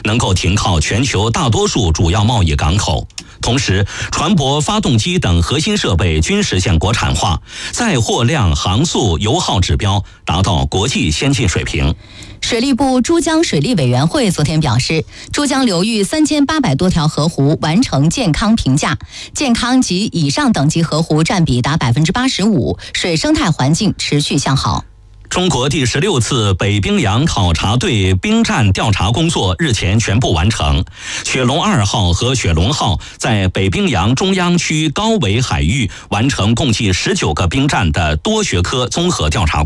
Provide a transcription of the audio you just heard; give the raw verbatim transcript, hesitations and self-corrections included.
能够停靠全球大多数主要贸易港口。同时，船舶、发动机等核心设备均实现国产化，载货量、航速、油耗指标达到国际先进水平。 水利部珠江水利委员会昨天表示，珠江流域三千八百多条河湖完成健康评价，健康及以上等级河湖占比达百分之八十五，水生态环境持续向好。 中国第十六次北冰洋考察队冰战调查工作日前全部完成，雪龙二号和雪龙号在北冰洋中央区高纬海域完成共计十九个冰战的多学科综合调查